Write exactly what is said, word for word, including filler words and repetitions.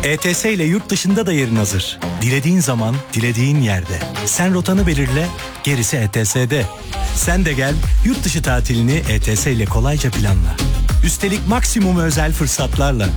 E T S ile yurt dışında da yerin hazır. Dilediğin zaman, dilediğin yerde. Sen rotanı belirle, gerisi E T S'de. Sen de gel, yurt dışı tatilini E T S ile kolayca planla. Üstelik maksimum özel fırsatlarla.